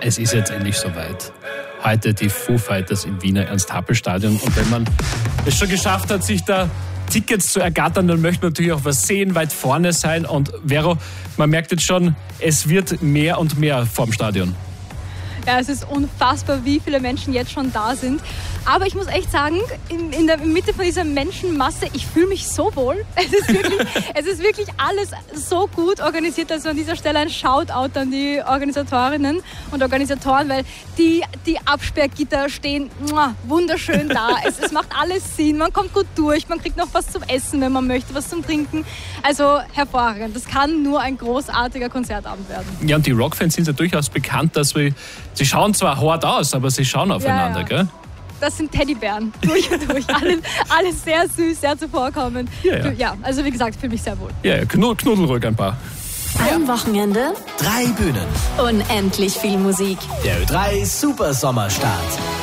es ist jetzt endlich soweit. Heute die Foo Fighters im Wiener Ernst-Happel-Stadion. Und wenn man es schon geschafft hat, sich da Tickets zu ergattern, dann möchte man natürlich auch was sehen, weit vorne sein. Und Vero, man merkt jetzt schon, es wird mehr und mehr vorm Stadion. Ja, es ist unfassbar, wie viele Menschen jetzt schon da sind. Aber ich muss echt sagen, in der Mitte von dieser Menschenmasse, ich fühle mich so wohl. Es ist wirklich alles so gut organisiert. Also an dieser Stelle ein Shoutout an die Organisatorinnen und Organisatoren, weil die Absperrgitter stehen wunderschön da. Es macht alles Sinn, man kommt gut durch, man kriegt noch was zum Essen, wenn man möchte, was zum Trinken. Also hervorragend. Das kann nur ein großartiger Konzertabend werden. Ja, und die Rockfans sind ja durchaus bekannt, dass sie schauen zwar hart aus, aber sie schauen aufeinander, ja. Gell? Das sind Teddybären, durch und durch. Alles sehr süß, sehr zuvorkommend. Ja, also wie gesagt, fühle mich sehr wohl. Ja, knuddel ruhig ein paar. Ein Wochenende, 3 Bühnen. unendlich viel Musik. Der Ö3 Super Sommerstart.